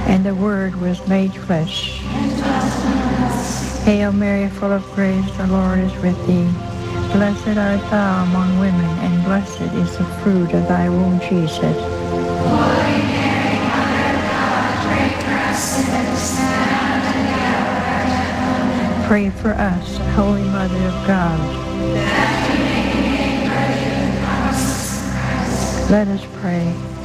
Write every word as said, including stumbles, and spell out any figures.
And the Word was made flesh. Hail Mary, full of grace, the Lord is with thee. Blessed art thou among women, and blessed is the fruit of thy womb, Jesus. Holy Mary, Mother of God, pray for us sinners, now and at the hour of our death. Pray for us, Holy Mother of God. That we may be made worthy of the promises of Christ. Let us pray.